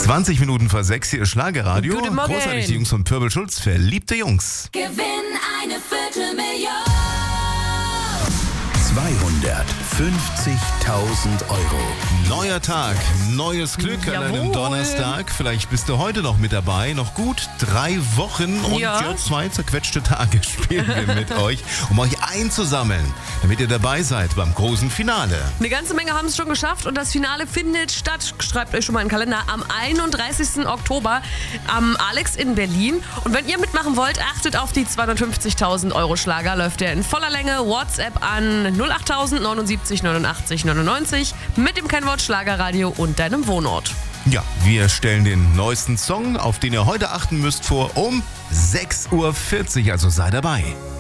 20 Minuten vor 6, hier ist Schlagerradio. Guten Morgen. Großartig, die Jungs von Pöbel Schulz, verliebte Jungs. Gewinn eine Viertelmillion. 250.000 Euro. Neuer Tag, neues Glück an einem Jawohl. Donnerstag. Vielleicht bist du heute noch mit dabei. Noch gut 3 Wochen und Ja. 2 zerquetschte Tage spielen wir mit euch, um euch einzusammeln, damit ihr dabei seid beim großen Finale. Eine ganze Menge haben es schon geschafft und das Finale findet statt. Schreibt euch schon mal in den Kalender am 31. Oktober am Alex in Berlin. Und wenn ihr mitmachen wollt, achtet auf die 250.000 Euro Schlager. Läuft der in voller Länge. WhatsApp an 08000 79 89 99 mit dem Kennwort Schlagerradio und deinem Wohnort. Ja, wir stellen den neuesten Song, auf den ihr heute achten müsst, vor um 6:40 Uhr. Also sei dabei.